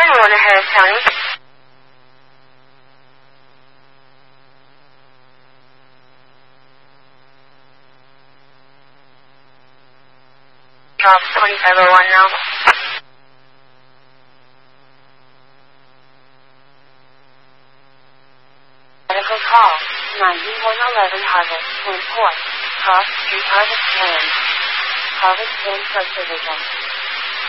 911 in Harris County. Drop 2501 now. Medical call 9111 Harvest to report. Cross Street Harvest Land. Harvest Land Subdivision.